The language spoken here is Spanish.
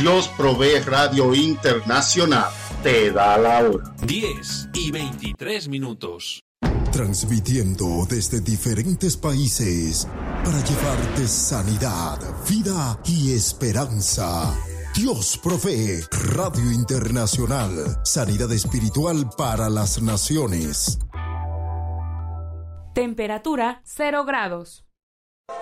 Dios Provee Radio Internacional te da la hora. 10:23. Transmitiendo desde diferentes países para llevarte sanidad, vida y esperanza. Dios Provee Radio Internacional. Sanidad espiritual para las naciones. Temperatura 0 grados.